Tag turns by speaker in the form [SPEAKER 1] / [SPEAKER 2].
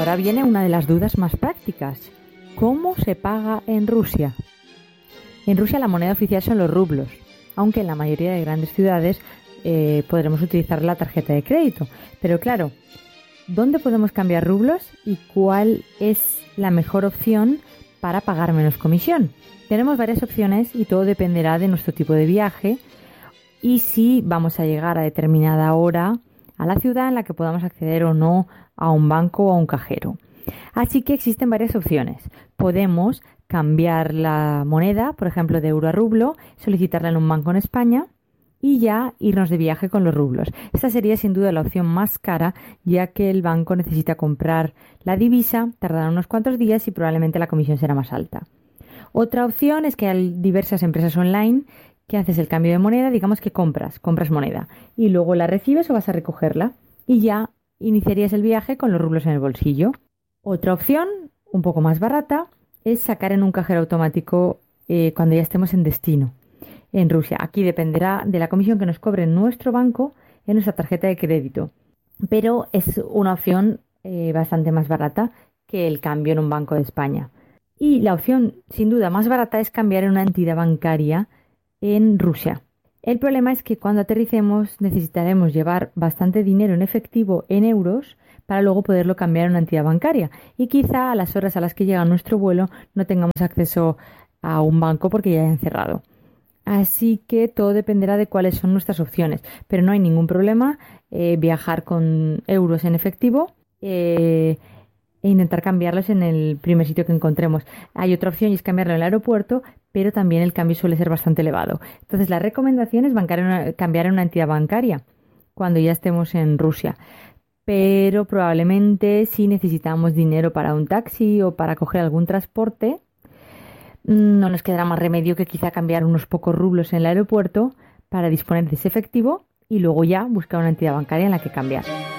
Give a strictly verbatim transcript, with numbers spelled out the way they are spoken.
[SPEAKER 1] ahora viene una de las dudas más prácticas. ¿Cómo se paga en Rusia? En Rusia la moneda oficial son los rublos, aunque en la mayoría de grandes ciudades eh, podremos utilizar la tarjeta de crédito. Pero claro, ¿dónde podemos cambiar rublos y cuál es la mejor opción para pagar menos comisión? Tenemos varias opciones y todo dependerá de nuestro tipo de viaje y si vamos a llegar a determinada hora a la ciudad en la que podamos acceder o no a un banco o a un cajero. Así que existen varias opciones. Podemos cambiar la moneda, por ejemplo, de euro a rublo, solicitarla en un banco en España y ya irnos de viaje con los rublos. Esta sería sin duda la opción más cara, ya que el banco necesita comprar la divisa, tardará unos cuantos días y probablemente la comisión será más alta. Otra opción es que hay diversas empresas online que haces el cambio de moneda, digamos que compras, compras moneda y luego la recibes o vas a recogerla y ya iniciarías el viaje con los rublos en el bolsillo. Otra opción, un poco más barata, es sacar en un cajero automático eh, cuando ya estemos en destino, en Rusia. Aquí dependerá de la comisión que nos cobre nuestro banco en nuestra tarjeta de crédito, pero es una opción eh, bastante más barata que el cambio en un banco de España. Y la opción, sin duda, más barata es cambiar en una entidad bancaria en Rusia. El problema es que cuando aterricemos necesitaremos llevar bastante dinero en efectivo en euros para luego poderlo cambiar en una entidad bancaria. Y quizá a las horas a las que llega nuestro vuelo no tengamos acceso a un banco porque ya hayan cerrado. Así que todo dependerá de cuáles son nuestras opciones. Pero no hay ningún problema eh, viajar con euros en efectivo eh, e intentar cambiarlos en el primer sitio que encontremos. Hay otra opción y es cambiarlo en el aeropuerto, pero también el cambio suele ser bastante elevado. Entonces la recomendación es bancar en una, cambiar en una entidad bancaria cuando ya estemos en Rusia. Pero probablemente si necesitamos dinero para un taxi o para coger algún transporte, no nos quedará más remedio que quizá cambiar unos pocos rublos en el aeropuerto para disponer de ese efectivo y luego ya buscar una entidad bancaria en la que cambiar.